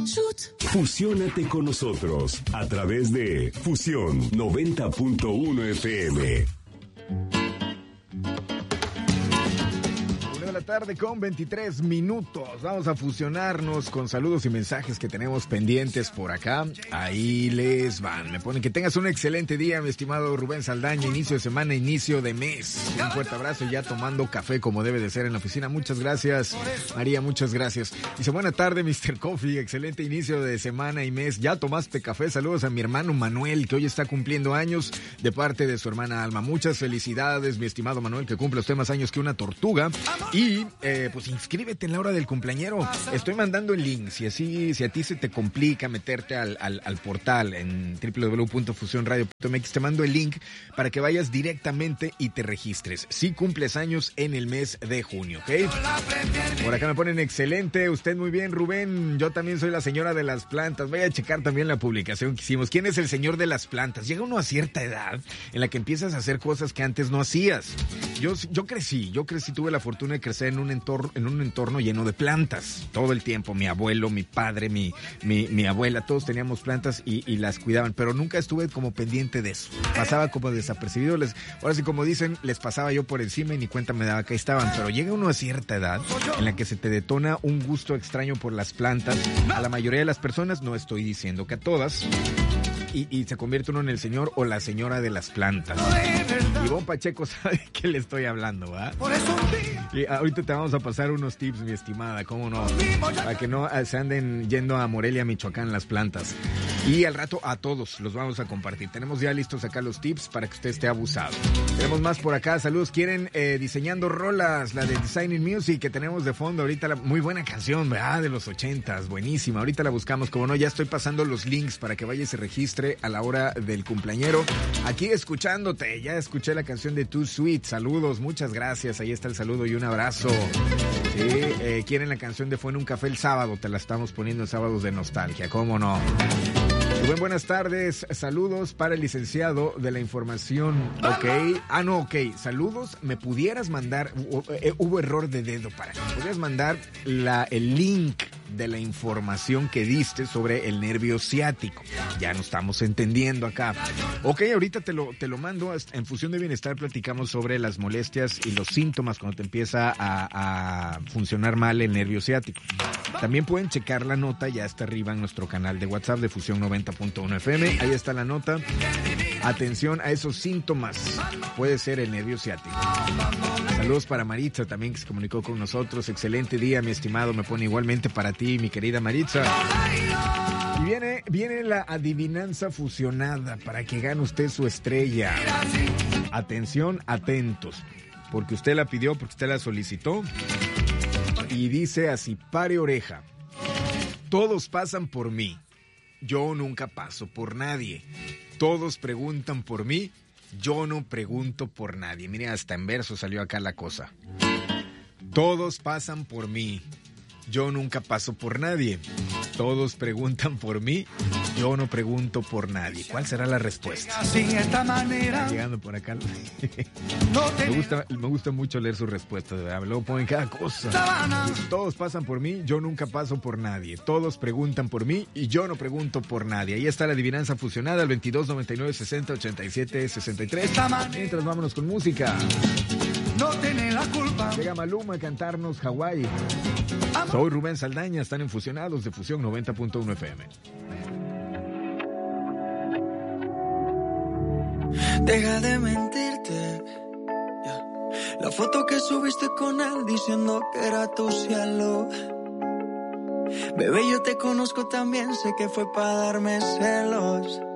Fusiónate con nosotros a través de Fusión 90.1 FM. Tarde con 23 minutos. Vamos a fusionarnos con saludos y mensajes que tenemos pendientes por acá. Ahí les van. Me ponen que tengas un excelente día, mi estimado Rubén Saldaña. Inicio de semana, inicio de mes. Un fuerte abrazo, ya tomando café como debe de ser en la oficina. Muchas gracias, María, muchas gracias. Dice, buena tarde, Mr. Coffee. Excelente inicio de semana y mes. ¿Ya tomaste café? Saludos a mi hermano Manuel, que hoy está cumpliendo años, de parte de su hermana Alma. Muchas felicidades, mi estimado Manuel, que cumple usted más años que una tortuga. Y pues inscríbete en la hora del cumpleañero. Estoy mandando el link. Si a ti se te complica meterte al portal en www.fusionradio.mx, te mando el link para que vayas directamente y te registres. Si cumples años en el mes de junio, ¿ok? Por acá me ponen excelente. Usted muy bien, Rubén. Yo también soy la señora de las plantas. Voy a checar también la publicación que hicimos. ¿Quién es el señor de las plantas? Llega uno a cierta edad en la que empiezas a hacer cosas que antes no hacías. Yo crecí, tuve la fortuna de crecer en un entorno lleno de plantas todo el tiempo. Mi abuelo, mi padre, mi abuela, todos teníamos plantas y las cuidaban, pero nunca estuve como pendiente de eso. Pasaba como desapercibido. Ahora sí, como dicen, les pasaba yo por encima y ni cuenta me daba que ahí estaban. Pero llega uno a cierta edad en la que se te detona un gusto extraño por las plantas. A la mayoría de las personas, no estoy diciendo que a todas, y se convierte uno en el señor o la señora de las plantas. Ivonne Pacheco sabe que le estoy hablando, ¿va? Y ahorita te vamos a pasar unos tips, mi estimada, cómo no, para que no se anden yendo a Morelia, Michoacán, las plantas. Y al rato a todos los vamos a compartir. Tenemos ya listos acá los tips para que usted esté abusado. Tenemos más por acá, saludos. Quieren diseñando rolas, la de Designing Music que tenemos de fondo ahorita, muy buena canción, ¿verdad? De los 80s, buenísima. Ahorita la buscamos, como no, ya estoy pasando los links para que vaya y se registre a la hora del cumpleañero. Aquí escuchándote, ya escuché la canción de Too Sweet. Saludos, muchas gracias. Ahí está el saludo y un abrazo. Sí, quieren la canción de Fue en un café el sábado, te la estamos poniendo en sábados de nostalgia, ¿cómo no? Buenas tardes, saludos para el licenciado de la información, ok, saludos, me pudieras mandar, hubo error de dedo me pudieras mandar el link de la información que diste sobre el nervio ciático. Ya no estamos entendiendo acá. Ok, ahorita te lo mando. En Fusión de Bienestar platicamos sobre las molestias y los síntomas cuando te empieza a funcionar mal el nervio ciático. También pueden checar la nota, ya está arriba en nuestro canal de WhatsApp de Fusión 90.1 FM. Ahí está la nota. Atención a esos síntomas. Puede ser el nervio ciático. Saludos para Maritza también, que se comunicó con nosotros. Excelente día, mi estimado. Me pone igualmente para ti, mi querida Maritza. Y viene la adivinanza fusionada para que gane usted su estrella. Atención, atentos. Porque usted la pidió, porque usted la solicitó. Y dice así, pare oreja. Todos pasan por mí. Yo nunca paso por nadie. Todos preguntan por mí. Yo no pregunto por nadie. Mire, hasta en verso salió acá la cosa. Todos pasan por mí. Yo nunca paso por nadie. Todos preguntan por mí. Yo no pregunto por nadie. ¿Cuál será la respuesta? Llegando por acá. Me gusta mucho leer sus respuestas, de verdad. Luego ponen cada cosa. Todos pasan por mí. Yo nunca paso por nadie. Todos preguntan por mí y yo no pregunto por nadie. Ahí está la adivinanza fusionada al 22 99 60 87 63. Mientras vámonos con música. No tiene la culpa. Llega Maluma a cantarnos Hawái. Soy Rubén Saldaña, están en Fusionados de Fusión 90.1 FM. Deja de mentirte. La foto que subiste con él diciendo que era tu cielo. Bebé, yo te conozco también, sé que fue para darme celos.